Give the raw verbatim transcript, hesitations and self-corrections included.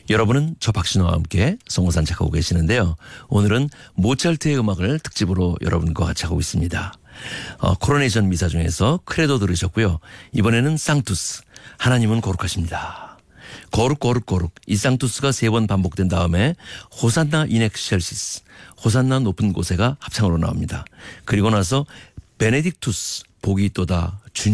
여러분은 저 박신호와 함께 성호산 착하고 계시는데요. 오늘은 모차르트의 음악을 특집으로 여러분과 같이 하고 있습니다. 어, 코로네이션 미사 중에서 크레도 들으셨고요. 이번에는 쌍투스, 하나님은 거룩하십니다. 거룩 거룩 거룩, 이 쌍투스가 세 번 반복된 다음에 호산나 인 엑셀시스, 호산나 높은 곳에가 합창으로 나옵니다. 그리고 나서 베네딕투스, 복이 있도다